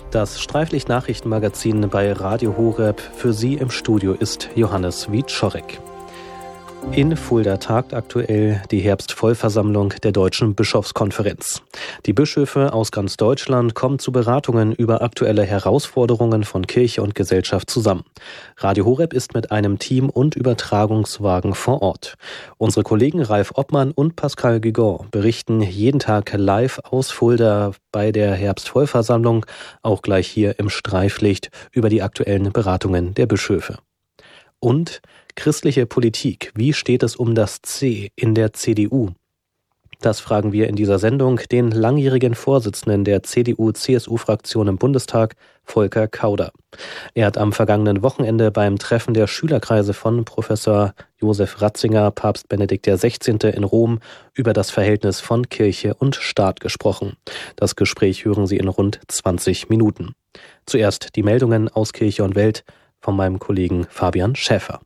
Das Streiflicht-Nachrichtenmagazin bei Radio Horeb. Für Sie im Studio ist Johannes Wieczorek. In Fulda tagt aktuell die Herbstvollversammlung der Deutschen Bischofskonferenz. Die Bischöfe aus ganz Deutschland kommen zu Beratungen über aktuelle Herausforderungen von Kirche und Gesellschaft zusammen. Radio Horeb ist mit einem Team und Übertragungswagen vor Ort. Unsere Kollegen Ralf Obmann und Pascal Guigon berichten jeden Tag live aus Fulda bei der Herbstvollversammlung, auch gleich hier im Streiflicht, über die aktuellen Beratungen der Bischöfe. Und christliche Politik. Wie steht es um das C in der CDU? Das fragen wir in dieser Sendung den langjährigen Vorsitzenden der CDU-CSU-Fraktion im Bundestag, Volker Kauder. Er hat am vergangenen Wochenende beim Treffen der Schülerkreise von Professor Josef Ratzinger, Papst Benedikt XVI. In Rom über das Verhältnis von Kirche und Staat gesprochen. Das Gespräch hören Sie in rund 20 Minuten. Zuerst die Meldungen aus Kirche und Welt von meinem Kollegen Fabian Schäfer.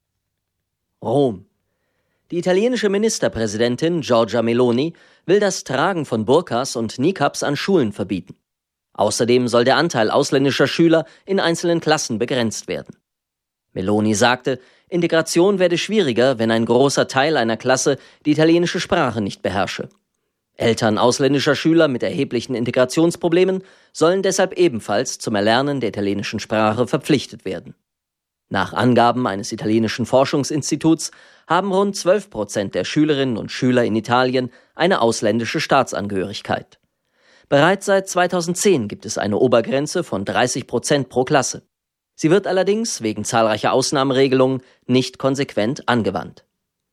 Rom. Die italienische Ministerpräsidentin Giorgia Meloni will das Tragen von Burkas und Niqabs an Schulen verbieten. Außerdem soll der Anteil ausländischer Schüler in einzelnen Klassen begrenzt werden. Meloni sagte, Integration werde schwieriger, wenn ein großer Teil einer Klasse die italienische Sprache nicht beherrsche. Eltern ausländischer Schüler mit erheblichen Integrationsproblemen sollen deshalb ebenfalls zum Erlernen der italienischen Sprache verpflichtet werden. Nach Angaben eines italienischen Forschungsinstituts haben rund 12% der Schülerinnen und Schüler in Italien eine ausländische Staatsangehörigkeit. Bereits seit 2010 gibt es eine Obergrenze von 30% pro Klasse. Sie wird allerdings wegen zahlreicher Ausnahmeregelungen nicht konsequent angewandt.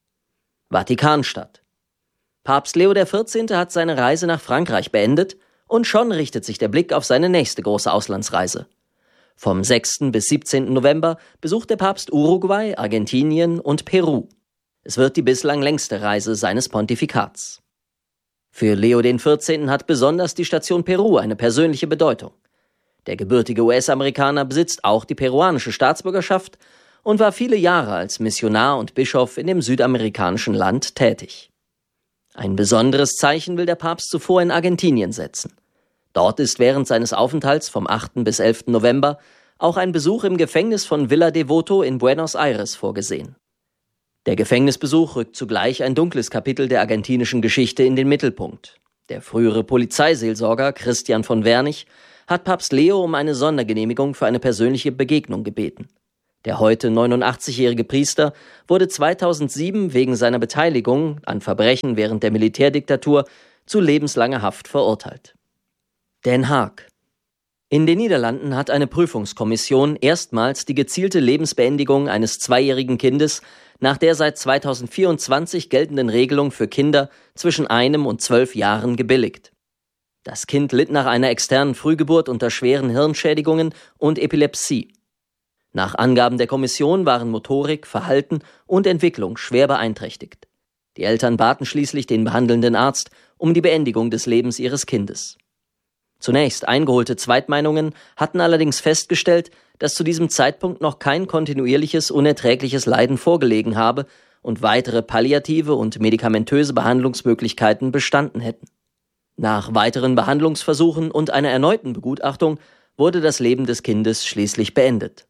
Vatikanstadt. Papst Leo XIV. Hat seine Reise nach Frankreich beendet und schon richtet sich der Blick auf seine nächste große Auslandsreise. Vom 6. bis 17. November besucht der Papst Uruguay, Argentinien und Peru. Es wird die bislang längste Reise seines Pontifikats. Für Leo XIV. Hat besonders die Station Peru eine persönliche Bedeutung. Der gebürtige US-Amerikaner besitzt auch die peruanische Staatsbürgerschaft und war viele Jahre als Missionar und Bischof in dem südamerikanischen Land tätig. Ein besonderes Zeichen will der Papst zuvor in Argentinien setzen. Dort ist während seines Aufenthalts vom 8. bis 11. November auch ein Besuch im Gefängnis von Villa Devoto in Buenos Aires vorgesehen. Der Gefängnisbesuch rückt zugleich ein dunkles Kapitel der argentinischen Geschichte in den Mittelpunkt. Der frühere Polizeiseelsorger Christian von Wernich hat Papst Leo um eine Sondergenehmigung für eine persönliche Begegnung gebeten. Der heute 89-jährige Priester wurde 2007 wegen seiner Beteiligung an Verbrechen während der Militärdiktatur zu lebenslanger Haft verurteilt. Den Haag. In den Niederlanden hat eine Prüfungskommission erstmals die gezielte Lebensbeendigung eines 2-jährigen Kindes nach der seit 2024 geltenden Regelung für Kinder zwischen 1 und 12 Jahren gebilligt. Das Kind litt nach einer externen Frühgeburt unter schweren Hirnschädigungen und Epilepsie. Nach Angaben der Kommission waren Motorik, Verhalten und Entwicklung schwer beeinträchtigt. Die Eltern baten schließlich den behandelnden Arzt um die Beendigung des Lebens ihres Kindes. Zunächst eingeholte Zweitmeinungen hatten allerdings festgestellt, dass zu diesem Zeitpunkt noch kein kontinuierliches, unerträgliches Leiden vorgelegen habe und weitere palliative und medikamentöse Behandlungsmöglichkeiten bestanden hätten. Nach weiteren Behandlungsversuchen und einer erneuten Begutachtung wurde das Leben des Kindes schließlich beendet.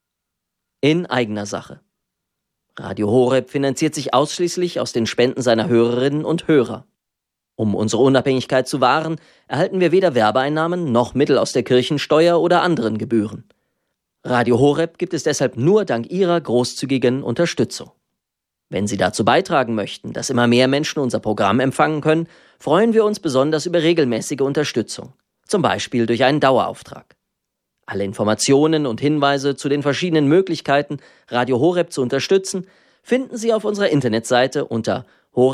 In eigener Sache. Radio Horeb finanziert sich ausschließlich aus den Spenden seiner Hörerinnen und Hörer. Um unsere Unabhängigkeit zu wahren, erhalten wir weder Werbeeinnahmen noch Mittel aus der Kirchensteuer oder anderen Gebühren. Radio Horeb gibt es deshalb nur dank Ihrer großzügigen Unterstützung. Wenn Sie dazu beitragen möchten, dass immer mehr Menschen unser Programm empfangen können, freuen wir uns besonders über regelmäßige Unterstützung, zum Beispiel durch einen Dauerauftrag. Alle Informationen und Hinweise zu den verschiedenen Möglichkeiten, Radio Horeb zu unterstützen, finden Sie auf unserer Internetseite unter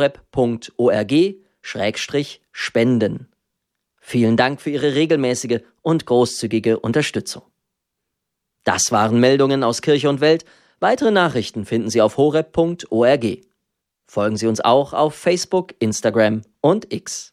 horeb.org/spenden. Vielen Dank für Ihre regelmäßige und großzügige Unterstützung. Das waren Meldungen aus Kirche und Welt. Weitere Nachrichten finden Sie auf horeb.org. Folgen Sie uns auch auf Facebook, Instagram und X.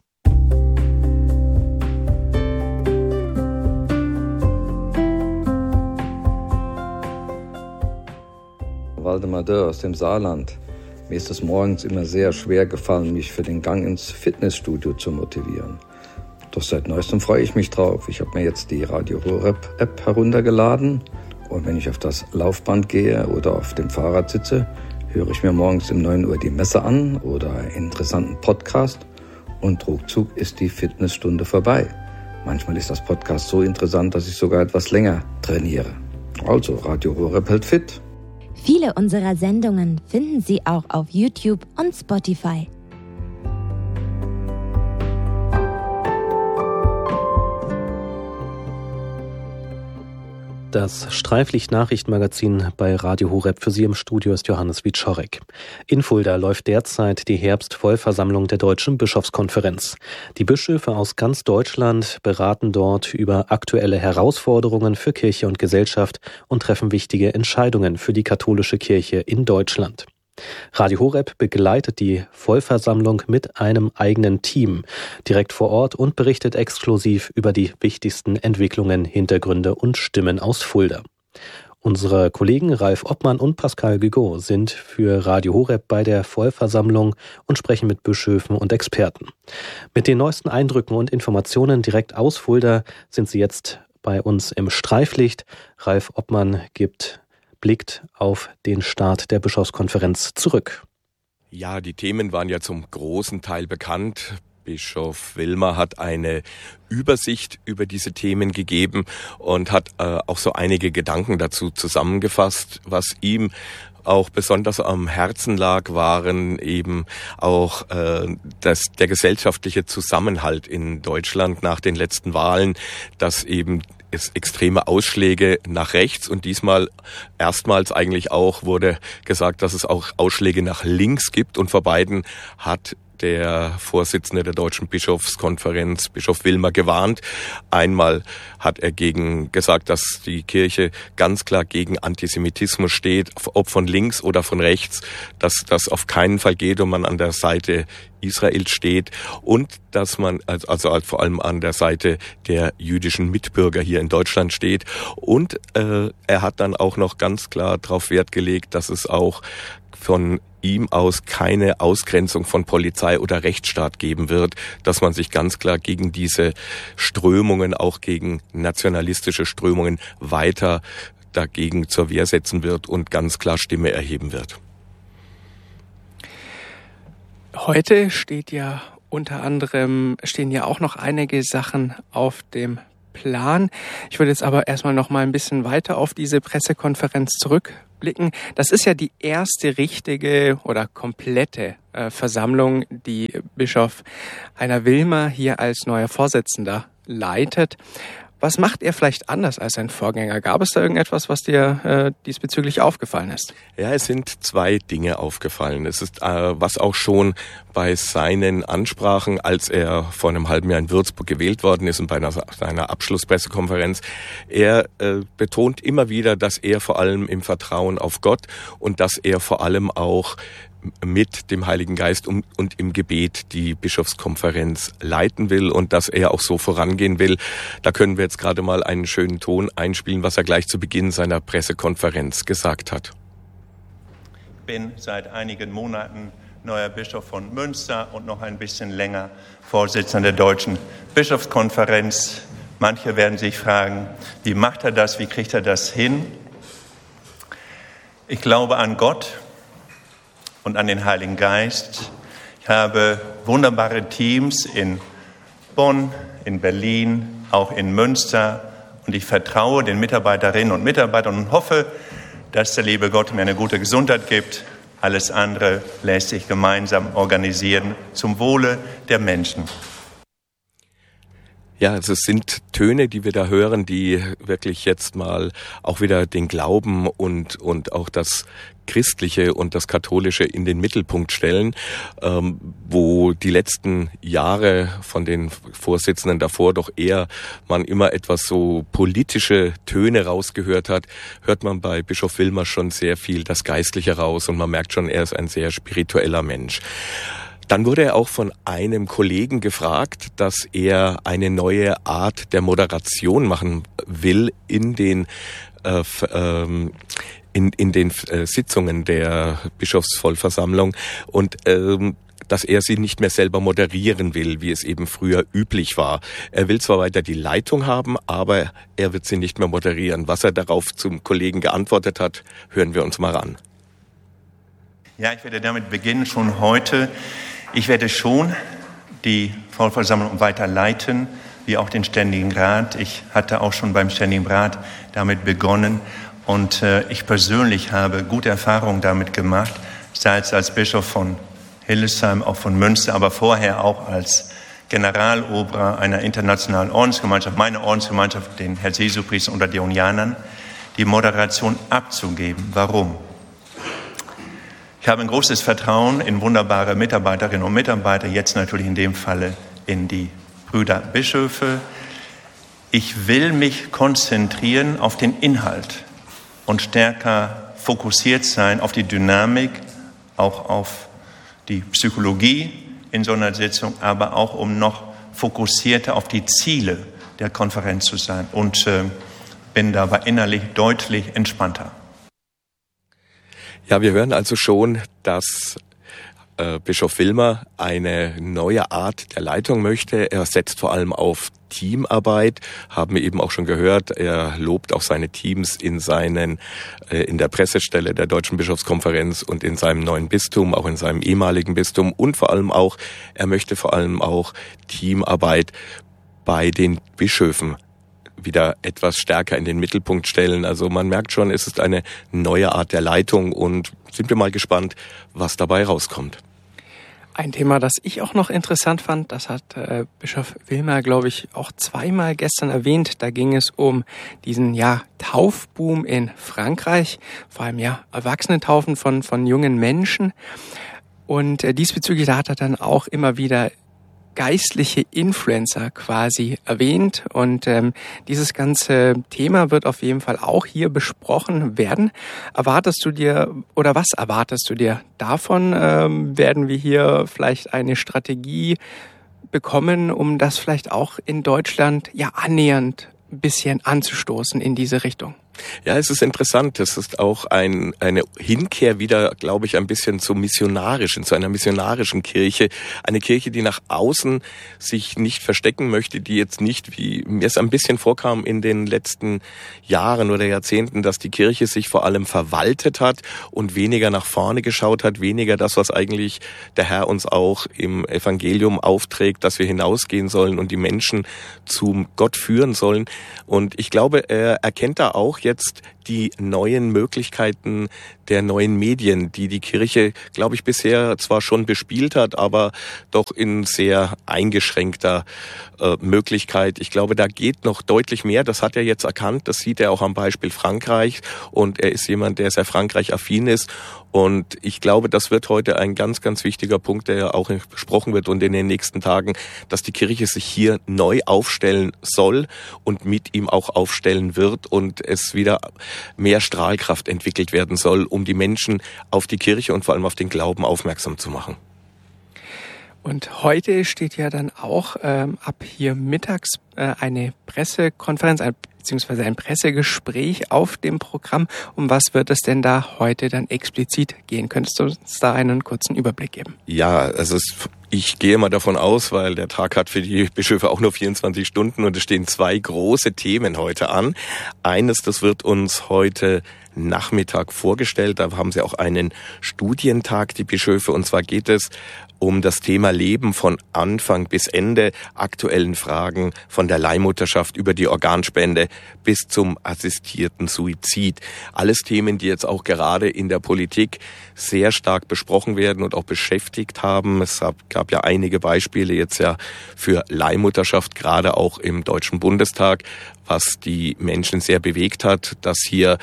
Waldemar Dörr aus dem Saarland. Mir ist es morgens immer sehr schwer gefallen, mich für den Gang ins Fitnessstudio zu motivieren. Doch seit neuestem freue ich mich drauf. Ich habe mir jetzt die Radio Horeb App heruntergeladen und wenn ich auf das Laufband gehe oder auf dem Fahrrad sitze, höre ich mir morgens um 9 Uhr die Messe an oder einen interessanten Podcast und ruckzuck ist die Fitnessstunde vorbei. Manchmal ist das Podcast so interessant, dass ich sogar etwas länger trainiere. Also Radio Horeb hält fit. Viele unserer Sendungen finden Sie auch auf YouTube und Spotify. Das Streiflicht-Nachrichtenmagazin bei Radio Horeb. Für Sie im Studio ist Johannes Wieczorek. In Fulda läuft derzeit die Herbstvollversammlung der Deutschen Bischofskonferenz. Die Bischöfe aus ganz Deutschland beraten dort über aktuelle Herausforderungen für Kirche und Gesellschaft und treffen wichtige Entscheidungen für die katholische Kirche in Deutschland. Radio Horeb begleitet die Vollversammlung mit einem eigenen Team direkt vor Ort und berichtet exklusiv über die wichtigsten Entwicklungen, Hintergründe und Stimmen aus Fulda. Unsere Kollegen Ralf Obmann und Pascal Guigaud sind für Radio Horeb bei der Vollversammlung und sprechen mit Bischöfen und Experten. Mit den neuesten Eindrücken und Informationen direkt aus Fulda sind sie jetzt bei uns im Streiflicht. Ralf Obmann blickt auf den Start der Bischofskonferenz zurück. Ja, die Themen waren ja zum großen Teil bekannt. Bischof Willmer hat eine Übersicht über diese Themen gegeben und hat auch so einige Gedanken dazu zusammengefasst. Was ihm auch besonders am Herzen lag, waren eben auch der gesellschaftliche Zusammenhalt in Deutschland nach den letzten Wahlen, dass eben es extreme Ausschläge nach rechts und diesmal erstmals eigentlich auch wurde gesagt, dass es auch Ausschläge nach links gibt und vor beiden hat der Vorsitzende der Deutschen Bischofskonferenz, Bischof Willmer, gewarnt. Einmal hat er gesagt, dass die Kirche ganz klar gegen Antisemitismus steht, ob von links oder von rechts, dass das auf keinen Fall geht und man an der Seite Israels steht und dass man also vor allem an der Seite der jüdischen Mitbürger hier in Deutschland steht. Und er hat dann auch noch ganz klar darauf Wert gelegt, dass es auch von ihm aus keine Ausgrenzung von Polizei oder Rechtsstaat geben wird, dass man sich ganz klar gegen diese Strömungen, auch gegen nationalistische Strömungen weiter dagegen zur Wehr setzen wird und ganz klar Stimme erheben wird. Heute stehen ja auch noch einige Sachen auf dem Plan. Ich würde jetzt aber erstmal noch mal ein bisschen weiter auf diese Pressekonferenz zurückblicken. Das ist ja die erste richtige oder komplette Versammlung, die Bischof Heiner Willmer hier als neuer Vorsitzender leitet. Was macht er vielleicht anders als sein Vorgänger? Gab es da irgendetwas, was dir diesbezüglich aufgefallen ist? Ja, es sind zwei Dinge aufgefallen. Es ist, was auch schon bei seinen Ansprachen, als er vor einem halben Jahr in Würzburg gewählt worden ist und bei seiner Abschlusspressekonferenz, er betont immer wieder, dass er vor allem im Vertrauen auf Gott und dass er vor allem auch mit dem Heiligen Geist und im Gebet die Bischofskonferenz leiten will und dass er auch so vorangehen will. Da können wir jetzt gerade mal einen schönen Ton einspielen, was er gleich zu Beginn seiner Pressekonferenz gesagt hat. Ich bin seit einigen Monaten neuer Bischof von Münster und noch ein bisschen länger Vorsitzender der Deutschen Bischofskonferenz. Manche werden sich fragen, wie macht er das, wie kriegt er das hin? Ich glaube an Gott und an den Heiligen Geist. Ich habe wunderbare Teams in Bonn, in Berlin, auch in Münster. Und ich vertraue den Mitarbeiterinnen und Mitarbeitern und hoffe, dass der liebe Gott mir eine gute Gesundheit gibt. Alles andere lässt sich gemeinsam organisieren zum Wohle der Menschen. Ja, also es sind Töne, die wir da hören, die wirklich jetzt mal auch wieder den Glauben und auch das Christliche und das Katholische in den Mittelpunkt stellen, wo die letzten Jahre von den Vorsitzenden davor doch eher man immer etwas so politische Töne rausgehört hat, hört man bei Bischof Willmer schon sehr viel das Geistliche raus und man merkt schon, er ist ein sehr spiritueller Mensch. Dann wurde er auch von einem Kollegen gefragt, dass er eine neue Art der Moderation machen will in den Sitzungen der Bischofsvollversammlung. Und dass er sie nicht mehr selber moderieren will, wie es eben früher üblich war. Er will zwar weiter die Leitung haben, aber er wird sie nicht mehr moderieren. Was er darauf zum Kollegen geantwortet hat, hören wir uns mal ran. Ja, ich werde damit beginnen, schon heute. Ich werde schon die Vollversammlung weiter leiten, wie auch den Ständigen Rat. Ich hatte auch schon beim Ständigen Rat damit begonnen. Und ich persönlich habe gute Erfahrungen damit gemacht, sei es als Bischof von Hildesheim, auch von Münster, aber vorher auch als Generalobrer einer internationalen Ordensgemeinschaft, meine Ordensgemeinschaft, den Herz-Jesu-Priestern unter Dionianern, die Moderation abzugeben. Warum? Ich habe ein großes Vertrauen in wunderbare Mitarbeiterinnen und Mitarbeiter, jetzt natürlich in dem Falle in die Brüder Bischöfe. Ich will mich konzentrieren auf den Inhalt und stärker fokussiert sein auf die Dynamik, auch auf die Psychologie in so einer Sitzung, aber auch um noch fokussierter auf die Ziele der Konferenz zu sein und bin dabei innerlich deutlich entspannter. Ja, wir hören also schon, dass Bischof Willmer eine neue Art der Leitung möchte. Er setzt vor allem auf Teamarbeit, haben wir eben auch schon gehört. Er lobt auch seine Teams in der Pressestelle der Deutschen Bischofskonferenz und in seinem neuen Bistum, auch in seinem ehemaligen Bistum. Und vor allem auch, er möchte vor allem auch Teamarbeit bei den Bischöfen wieder etwas stärker in den Mittelpunkt stellen. Also man merkt schon, es ist eine neue Art der Leitung und sind wir mal gespannt, was dabei rauskommt. Ein Thema, das ich auch noch interessant fand, das hat Bischof Willmer, glaube ich, auch zweimal gestern erwähnt. Da ging es um diesen Taufboom in Frankreich, vor allem Erwachsenentaufen von jungen Menschen. Und diesbezüglich, da hat er dann auch immer wieder geistliche Influencer quasi erwähnt und dieses ganze Thema wird auf jeden Fall auch hier besprochen werden. Was erwartest du dir davon? Werden wir hier vielleicht eine Strategie bekommen, um das vielleicht auch in Deutschland annähernd ein bisschen anzustoßen in diese Richtung? Ja, es ist interessant. Es ist auch eine Hinkehr wieder, glaube ich, ein bisschen zu einer missionarischen Kirche. Eine Kirche, die nach außen sich nicht verstecken möchte, die jetzt nicht, wie mir es ein bisschen vorkam in den letzten Jahren oder Jahrzehnten, dass die Kirche sich vor allem verwaltet hat und weniger nach vorne geschaut hat, weniger das, was eigentlich der Herr uns auch im Evangelium aufträgt, dass wir hinausgehen sollen und die Menschen zum Gott führen sollen. Und ich glaube, er erkennt da auch jetzt die neuen Möglichkeiten der neuen Medien, die die Kirche, glaube ich, bisher zwar schon bespielt hat, aber doch in sehr eingeschränkter Möglichkeit. Ich glaube, da geht noch deutlich mehr. Das hat er jetzt erkannt. Das sieht er auch am Beispiel Frankreich. Und er ist jemand, der sehr Frankreich-affin ist. Und ich glaube, das wird heute ein ganz, ganz wichtiger Punkt, der auch besprochen wird und in den nächsten Tagen, dass die Kirche sich hier neu aufstellen soll und mit ihm auch aufstellen wird und es wieder mehr Strahlkraft entwickelt werden soll, um die Menschen auf die Kirche und vor allem auf den Glauben aufmerksam zu machen. Und heute steht ja dann auch ab hier mittags eine Pressekonferenz, beziehungsweise ein Pressegespräch auf dem Programm. Um was wird es denn da heute dann explizit gehen? Könntest du uns da einen kurzen Überblick geben? Ja, also ich gehe mal davon aus, weil der Tag hat für die Bischöfe auch nur 24 Stunden und es stehen 2 große Themen heute an. Eines, das wird uns heute Nachmittag vorgestellt. Da haben sie auch einen Studientag, die Bischöfe, und zwar geht es um das Thema Leben von Anfang bis Ende, aktuellen Fragen von der Leihmutterschaft über die Organspende bis zum assistierten Suizid. Alles Themen, die jetzt auch gerade in der Politik sehr stark besprochen werden und auch beschäftigt haben. Es gab ja einige Beispiele jetzt für Leihmutterschaft, gerade auch im Deutschen Bundestag, was die Menschen sehr bewegt hat, dass hier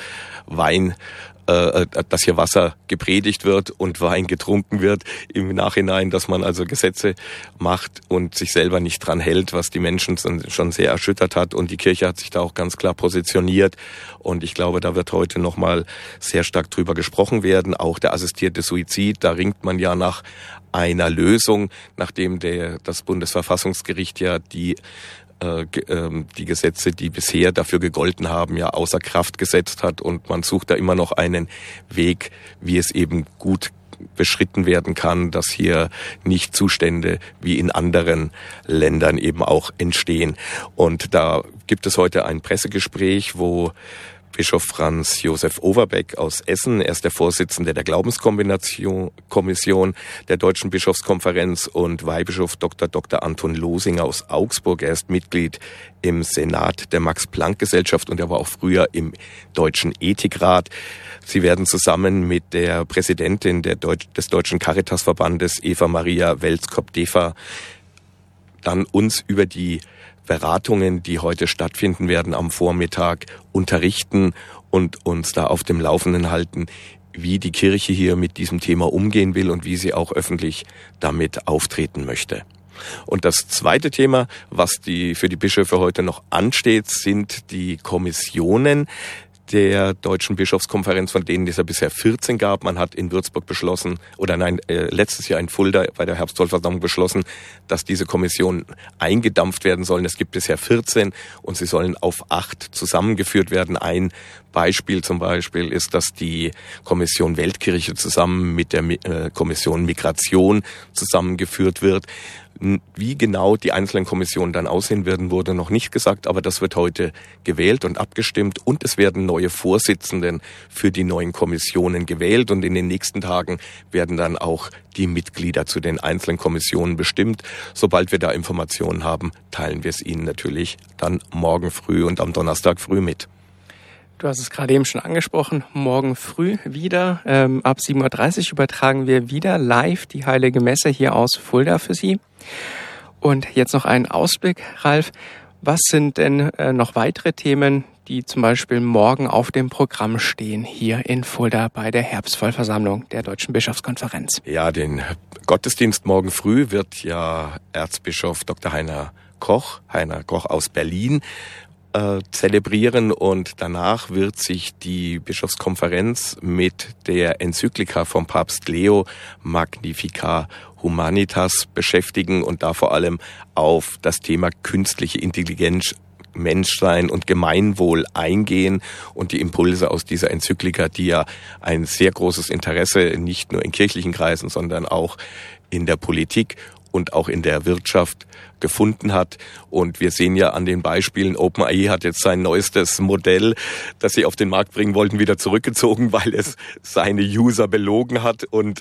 Wasser gepredigt wird und Wein getrunken wird im Nachhinein, dass man also Gesetze macht und sich selber nicht dran hält, was die Menschen schon sehr erschüttert hat. Und die Kirche hat sich da auch ganz klar positioniert. Und ich glaube, da wird heute nochmal sehr stark drüber gesprochen werden. Auch der assistierte Suizid, da ringt man ja nach einer Lösung, nachdem das Bundesverfassungsgericht ja die Gesetze, die bisher dafür gegolten haben, außer Kraft gesetzt hat und man sucht da immer noch einen Weg, wie es eben gut beschritten werden kann, dass hier nicht Zustände wie in anderen Ländern eben auch entstehen. Und da gibt es heute ein Pressegespräch, wo Bischof Franz Josef Overbeck aus Essen, er ist der Vorsitzende der Glaubenskommission der Deutschen Bischofskonferenz, und Weihbischof Dr. Anton Losinger aus Augsburg. Er ist Mitglied im Senat der Max-Planck-Gesellschaft und er war auch früher im Deutschen Ethikrat. Sie werden zusammen mit der Präsidentin des Deutschen Caritasverbandes, Eva Maria Welskop-Defa, dann uns über die Beratungen, die heute stattfinden werden am Vormittag, unterrichten und uns da auf dem Laufenden halten, wie die Kirche hier mit diesem Thema umgehen will und wie sie auch öffentlich damit auftreten möchte. Und das zweite Thema, was für die Bischöfe heute noch ansteht, sind die Kommissionen der Deutschen Bischofskonferenz, von denen es ja bisher 14 gab. Man hat in Würzburg beschlossen, letztes Jahr in Fulda bei der Herbstvollversammlung beschlossen, dass diese Kommissionen eingedampft werden sollen. Es gibt bisher 14 und sie sollen auf 8 zusammengeführt werden. Ein Beispiel zum Beispiel ist, dass die Kommission Weltkirche zusammen mit der Kommission Migration zusammengeführt wird. Wie genau die einzelnen Kommissionen dann aussehen werden, wurde noch nicht gesagt, aber das wird heute gewählt und abgestimmt und es werden neue Vorsitzenden für die neuen Kommissionen gewählt und in den nächsten Tagen werden dann auch die Mitglieder zu den einzelnen Kommissionen bestimmt. Sobald wir da Informationen haben, teilen wir es Ihnen natürlich dann morgen früh und am Donnerstag früh mit. Du hast es gerade eben schon angesprochen, morgen früh wieder, ab 7.30 Uhr übertragen wir wieder live die Heilige Messe hier aus Fulda für Sie. Und jetzt noch ein Ausblick, Ralf. Was sind denn noch weitere Themen, die zum Beispiel morgen auf dem Programm stehen, hier in Fulda bei der Herbstvollversammlung der Deutschen Bischofskonferenz? Ja, den Gottesdienst morgen früh wird ja Erzbischof Dr. Heiner Koch aus Berlin, zelebrieren und danach wird sich die Bischofskonferenz mit der Enzyklika vom Papst Leo Magnificat Humanitas beschäftigen und da vor allem auf das Thema künstliche Intelligenz, Menschsein und Gemeinwohl eingehen und die Impulse aus dieser Enzyklika, die ja ein sehr großes Interesse nicht nur in kirchlichen Kreisen, sondern auch in der Politik und auch in der Wirtschaft gefunden hat. Und wir sehen ja an den Beispielen, OpenAI hat jetzt sein neuestes Modell, das sie auf den Markt bringen wollten, wieder zurückgezogen, weil es seine User belogen hat und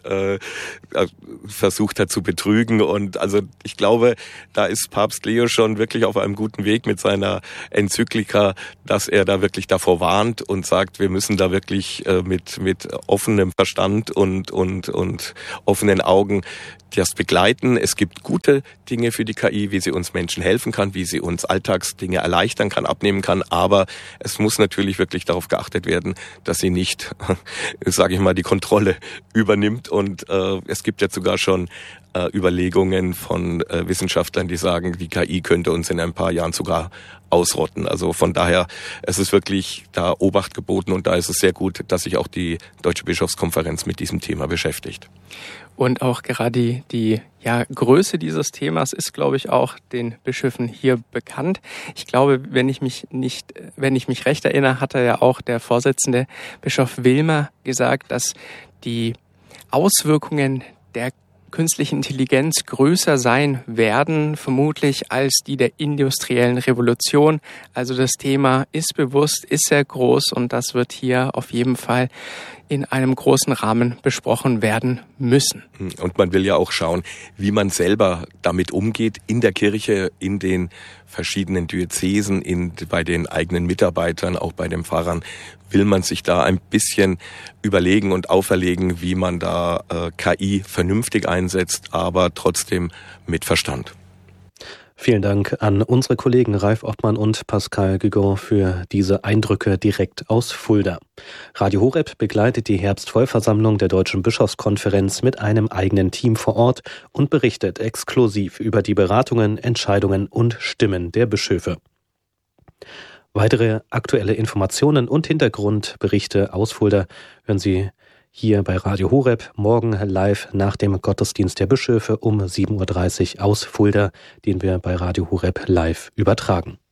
versucht hat zu betrügen. Und also ich glaube, da ist Papst Leo schon wirklich auf einem guten Weg mit seiner Enzyklika, dass er da wirklich davor warnt und sagt, wir müssen da wirklich mit offenem Verstand und offenen Augen das begleiten. Es gibt gute Dinge für die KI, wie sie uns Menschen helfen kann, wie sie uns Alltagsdinge erleichtern kann, abnehmen kann. Aber es muss natürlich wirklich darauf geachtet werden, dass sie nicht, sage ich mal, die Kontrolle übernimmt. Und es gibt jetzt sogar schon Überlegungen von Wissenschaftlern, die sagen, die KI könnte uns in ein paar Jahren sogar ausrotten. Also von daher, es ist wirklich da Obacht geboten und da ist es sehr gut, dass sich auch die Deutsche Bischofskonferenz mit diesem Thema beschäftigt. Und auch gerade die Größe dieses Themas ist, glaube ich, auch den Bischöfen hier bekannt. Ich glaube, wenn ich mich recht erinnere, hatte ja auch der Vorsitzende Bischof Wilmer gesagt, dass die Auswirkungen der künstliche Intelligenz größer sein werden, vermutlich als die der industriellen Revolution. Also das Thema ist bewusst, ist sehr groß und das wird hier auf jeden Fall in einem großen Rahmen besprochen werden müssen. Und man will ja auch schauen, wie man selber damit umgeht in der Kirche, in den verschiedenen Diözesen, bei den eigenen Mitarbeitern, auch bei den Pfarrern. Will man sich da ein bisschen überlegen und auferlegen, wie man da KI vernünftig einsetzt, aber trotzdem mit Verstand. Vielen Dank an unsere Kollegen Ralf Oppmann und Pascal Guigon für diese Eindrücke direkt aus Fulda. Radio Horeb begleitet die Herbstvollversammlung der Deutschen Bischofskonferenz mit einem eigenen Team vor Ort und berichtet exklusiv über die Beratungen, Entscheidungen und Stimmen der Bischöfe. Weitere aktuelle Informationen und Hintergrundberichte aus Fulda hören Sie hier bei Radio Horeb morgen live nach dem Gottesdienst der Bischöfe um 7.30 Uhr aus Fulda, den wir bei Radio Horeb live übertragen.